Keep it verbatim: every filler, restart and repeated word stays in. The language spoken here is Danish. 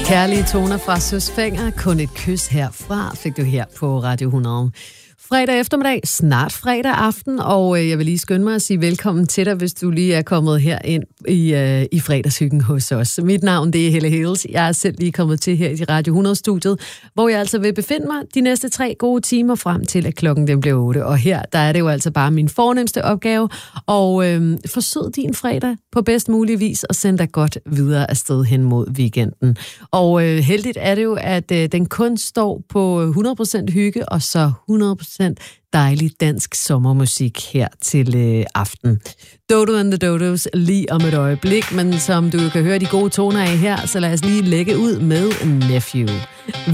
Kærlige toner fra Søs Fenger. Kun et kys herfra fik du her på Radio hundrede. Fredag eftermiddag, snart fredag aften, og jeg vil lige skynde mig at sige velkommen til dig, hvis du lige er kommet her ind i, uh, i fredagshyggen hos os. Mit navn, det er Helle Hales. Jeg er selv lige kommet til her i Radio hundrede-studiet, hvor jeg altså vil befinde mig de næste tre gode timer frem til, at klokken den bliver otte. Og her, der er det jo altså bare min fornemste opgave at øh, forsøge din fredag på bedst mulig vis og sende dig godt videre afsted hen mod weekenden. Og øh, heldigt er det jo, at øh, den kun står på hundrede procent hygge og så hundrede procent dejlig dansk sommermusik her til øh, aften. Dodo and the Dodos lige om et øjeblik, men som du kan høre de gode toner af her, så lad os lige lægge ud med Nephew.